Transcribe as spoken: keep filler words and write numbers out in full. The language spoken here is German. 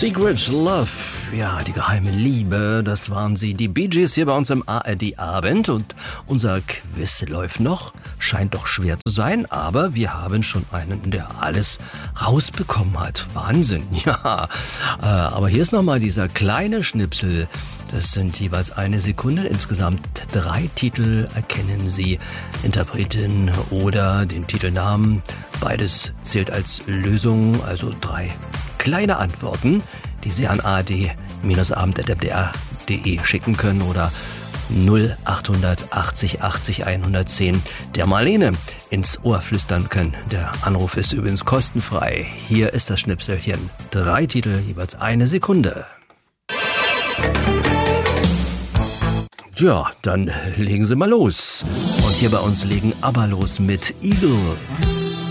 Secret Love, ja, die geheime Liebe, das waren sie, die Bee Gees hier bei uns im A R D-Abend. Und unser Quiz läuft noch, scheint doch schwer zu sein, aber wir haben schon einen, der alles rausbekommen hat. Wahnsinn, ja. Äh, aber hier ist nochmal dieser kleine Schnipsel. Das sind jeweils eine Sekunde. Insgesamt drei Titel erkennen Sie, Interpretin oder den Titelnamen. Beides zählt als Lösung, also drei kleine Antworten, die Sie an a r d abend punkt m d r punkt d e schicken können oder null acht achtzig achtzig hundertzehn der Marlene ins Ohr flüstern können. Der Anruf ist übrigens kostenfrei. Hier ist das Schnipselchen. Drei Titel, jeweils eine Sekunde. Ja, dann legen Sie mal los. Und hier bei uns legen ABBA los mit Eagle.